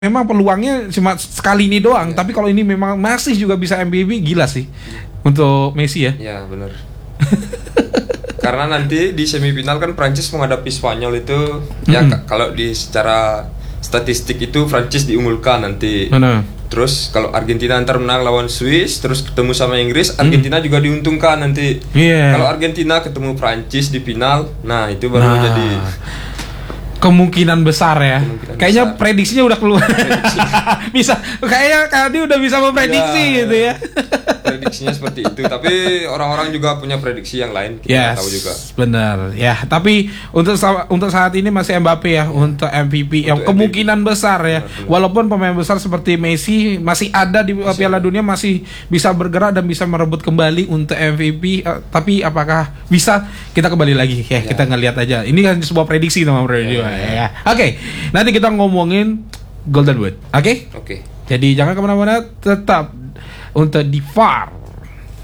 memang peluangnya cuma sekali ini doang, tapi kalau ini memang masih juga bisa MVP, gila sih untuk Messi ya. Ya benar. Karena nanti di semifinal kan Prancis menghadapi Spanyol itu, ya kalau di secara statistik itu Prancis diunggulkan nanti. Terus kalau Argentina ntar menang lawan Swiss, terus ketemu sama Inggris, Argentina juga diuntungkan nanti. Kalau Argentina ketemu Prancis di final, nah itu baru jadi kemungkinan besar ya. Kayaknya prediksinya udah keluar. Bisa, kayaknya dia udah bisa memprediksi gitu ya. Prediksinya seperti itu, tapi orang-orang juga punya prediksi yang lain, kita tahu juga. Benar. Ya, tapi untuk saat ini masih Mbappe ya untuk MVP yang kemungkinan besar ya. Benar. Walaupun pemain besar seperti Messi masih ada di Piala Dunia, masih bisa bergerak dan bisa merebut kembali untuk MVP, tapi apakah bisa, kita kembali lagi ya, kita ngelihat aja. Ini kan sebuah prediksi teman bro. Ya. Oke, nanti kita ngomongin Golden Boot. Oke. Oke. Jadi jangan kemana-mana, tetap untuk di VAR.